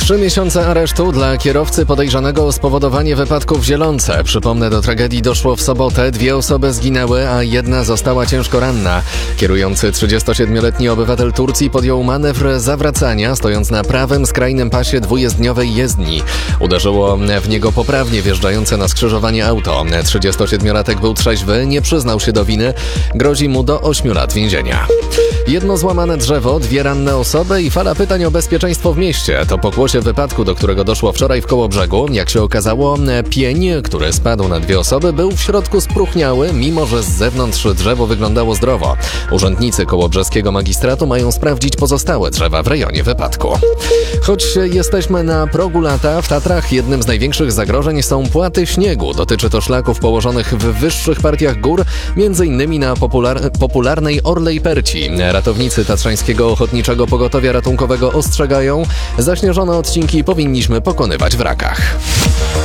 3 miesiące aresztu dla kierowcy podejrzanego o spowodowanie wypadku w Zielonce. Przypomnę, do tragedii doszło w sobotę. 2 osoby zginęły, a 1 została ciężko ranna. Kierujący 37-letni obywatel Turcji podjął manewr zawracania, stojąc na prawym skrajnym pasie dwujezdniowej jezdni. Uderzyło w niego poprawnie wjeżdżające na skrzyżowanie auto. 37-latek był trzeźwy, nie przyznał się do winy. Grozi mu do 8 lat więzienia. 1 złamane drzewo, 2 ranne osoby i fala pytań o bezpieczeństwo w mieście. To pokłosie wypadku, do którego doszło wczoraj w Kołobrzegu. Jak się okazało, pień, który spadł na 2 osoby, był w środku spróchniały, mimo że z zewnątrz drzewo wyglądało zdrowo. Urzędnicy kołobrzeskiego magistratu mają sprawdzić pozostałe drzewa w rejonie wypadku. Choć jesteśmy na progu lata, w Tatrach jednym z największych zagrożeń są płaty śniegu. Dotyczy to szlaków położonych w wyższych partiach gór, m.in. na popularnej Orlej Perci. Ratownicy Tatrzańskiego Ochotniczego Pogotowia Ratunkowego ostrzegają, zaśnieżone odcinki powinniśmy pokonywać w rakach.